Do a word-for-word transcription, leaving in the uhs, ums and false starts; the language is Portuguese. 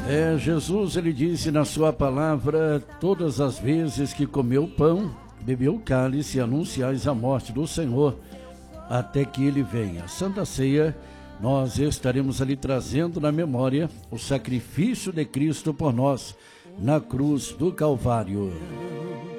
É, Jesus, ele disse na sua palavra, todas as vezes que comeu pão, bebeu o cálice, anunciais a morte do Senhor, até que ele venha. Santa Ceia, nós estaremos ali trazendo na memória o sacrifício de Cristo por nós, na cruz do Calvário.